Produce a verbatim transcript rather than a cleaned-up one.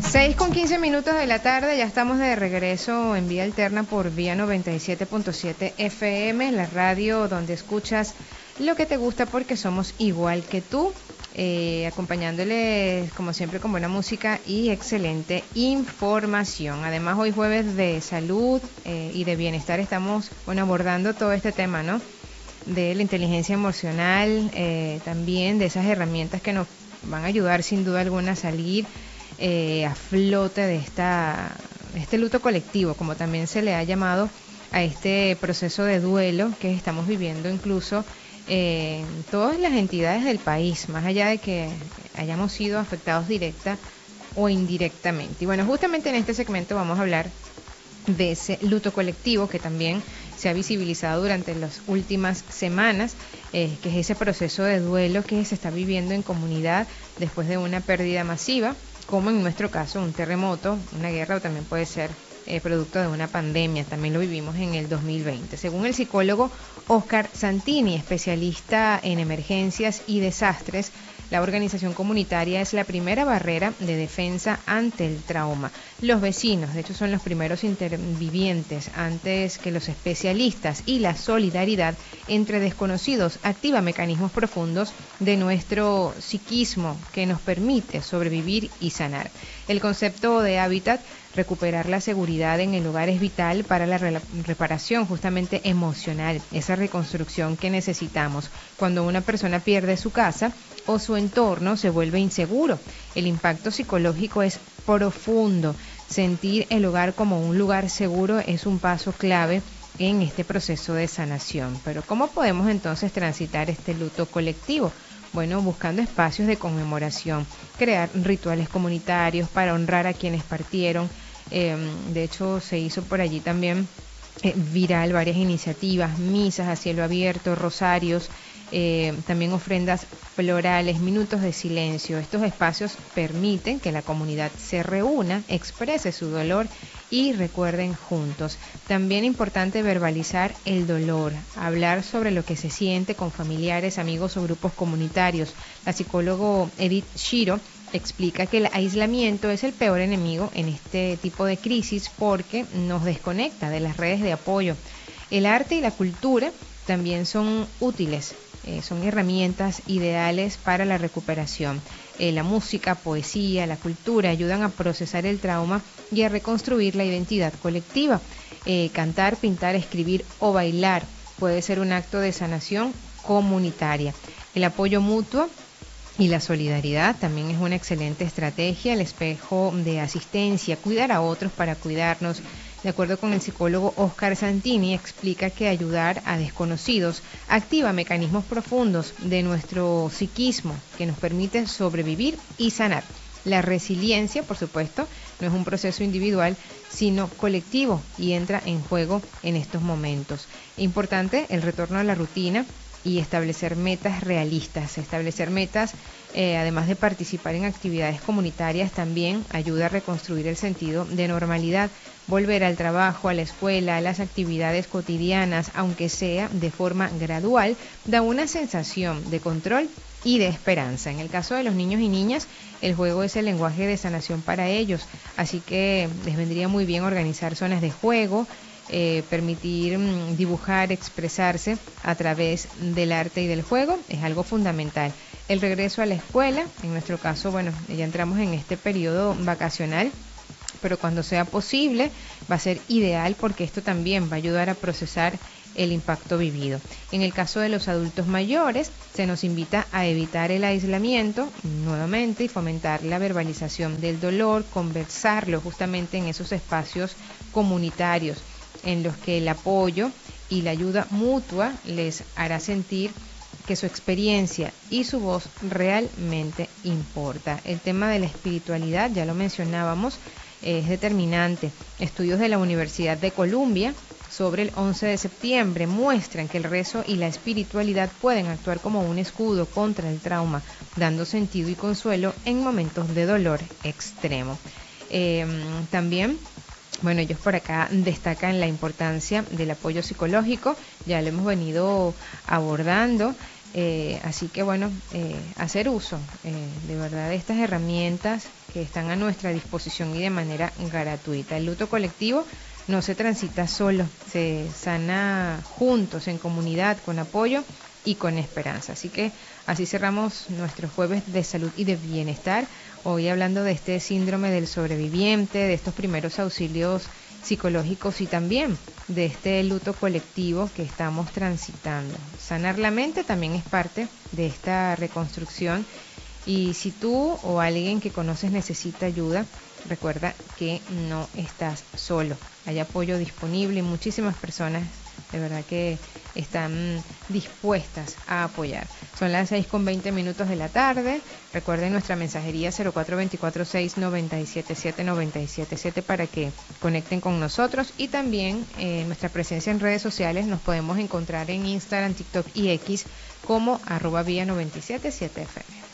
Seis con quince minutos de la tarde, ya estamos de regreso en Vía Alterna por Vía noventa y siete punto siete F M, la radio donde escuchas lo que te gusta porque somos igual que tú, eh, acompañándoles como siempre con buena música y excelente información. Además hoy jueves de salud eh, y de bienestar estamos bueno, abordando todo este tema, ¿no? De la inteligencia emocional, eh, también de esas herramientas que nos van a ayudar sin duda alguna a salir Eh, a flote de esta, este luto colectivo, como también se le ha llamado a este proceso de duelo que estamos viviendo incluso eh, en todas las entidades del país, más allá de que hayamos sido afectados directa o indirectamente. Y bueno, justamente en este segmento vamos a hablar de ese luto colectivo que también se ha visibilizado durante las últimas semanas, eh, que es ese proceso de duelo que se está viviendo en comunidad después de una pérdida masiva, como en nuestro caso un terremoto, una guerra o también puede ser eh, producto de una pandemia, también lo vivimos en el dos mil veinte. Según el psicólogo Oscar Santini, especialista en emergencias y desastres, la organización comunitaria es la primera barrera de defensa ante el trauma. Los vecinos, de hecho, son los primeros intervivientes antes que los especialistas, y la solidaridad entre desconocidos activa mecanismos profundos de nuestro psiquismo que nos permite sobrevivir y sanar. El concepto de hábitat, recuperar la seguridad en el hogar, es vital para la re- reparación justamente emocional, esa reconstrucción que necesitamos. Cuando una persona pierde su casa o su entorno, se vuelve inseguro. El impacto psicológico es profundo. Sentir el hogar como un lugar seguro es un paso clave en este proceso de sanación. Pero ¿cómo podemos entonces transitar este luto colectivo? Bueno, buscando espacios de conmemoración, crear rituales comunitarios para honrar a quienes partieron. Eh, de hecho, se hizo por allí también eh, viral varias iniciativas, misas a cielo abierto, rosarios, eh, también ofrendas florales, minutos de silencio. Estos espacios permiten que la comunidad se reúna, exprese su dolor y recuerden juntos. También importante verbalizar el dolor, hablar sobre lo que se siente con familiares, amigos o grupos comunitarios. La psicóloga Edith Shiro explica que el aislamiento es el peor enemigo en este tipo de crisis porque nos desconecta de las redes de apoyo. El arte y la cultura también son útiles. Eh, son herramientas ideales para la recuperación. Eh, la música, poesía, la cultura ayudan a procesar el trauma y a reconstruir la identidad colectiva. Eh, cantar, pintar, escribir o bailar puede ser un acto de sanación comunitaria. El apoyo mutuo y la solidaridad también es una excelente estrategia, el espejo de asistencia, cuidar a otros para cuidarnos. De acuerdo con el psicólogo Oscar Santini, explica que ayudar a desconocidos activa mecanismos profundos de nuestro psiquismo que nos permiten sobrevivir y sanar. La resiliencia, por supuesto, no es un proceso individual, sino colectivo y entra en juego en estos momentos. Importante el retorno a la rutina y establecer metas realistas. Establecer metas, eh, además de participar en actividades comunitarias, también ayuda a reconstruir el sentido de normalidad. Volver al trabajo, a la escuela, a las actividades cotidianas, aunque sea de forma gradual, da una sensación de control y de esperanza. En el caso de los niños y niñas, el juego es el lenguaje de sanación para ellos, así que les vendría muy bien organizar zonas de juego, eh, permitir mm, dibujar, expresarse a través del arte y del juego, es algo fundamental. El regreso a la escuela, en nuestro caso, bueno, ya entramos en este periodo vacacional, pero cuando sea posible va a ser ideal porque esto también va a ayudar a procesar el impacto vivido. En el caso de los adultos mayores, se nos invita a evitar el aislamiento nuevamente y fomentar la verbalización del dolor, conversarlo justamente en esos espacios comunitarios en los que el apoyo y la ayuda mutua les hará sentir que su experiencia y su voz realmente importa. El tema de la espiritualidad, ya lo mencionábamos, es determinante. Estudios de la Universidad de Columbia sobre el once de septiembre muestran que el rezo y la espiritualidad pueden actuar como un escudo contra el trauma, dando sentido y consuelo en momentos de dolor extremo. Eh, también Bueno, ellos por acá destacan la importancia del apoyo psicológico, ya lo hemos venido abordando, Eh, así que bueno, eh, hacer uso eh, de verdad de estas herramientas que están a nuestra disposición y de manera gratuita. El luto colectivo no se transita solo, se sana juntos, en comunidad, con apoyo y con esperanza. Así que así cerramos nuestro jueves de salud y de bienestar. Hoy hablando de este síndrome del sobreviviente, de estos primeros auxilios psicológicos y también de este luto colectivo que estamos transitando. Sanar la mente también es parte de esta reconstrucción, y si tú o alguien que conoces necesita ayuda, recuerda que no estás solo. Hay apoyo disponible y muchísimas personas de verdad que están dispuestas a apoyar. Son las seis con veinte minutos de la tarde. Recuerden nuestra mensajería cero cuatro dos cuatro, seis nueve siete siete, nueve siete siete para que conecten con nosotros, y también eh, nuestra presencia en redes sociales. Nos podemos encontrar en Instagram, TikTok y X como arroba vía noventa y siete punto siete F M.